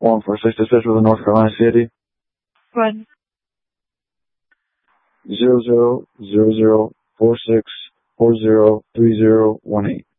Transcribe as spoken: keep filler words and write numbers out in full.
one four six to Central North Carolina City. Run. Zero zero zero zero four six four zero three zero one eight.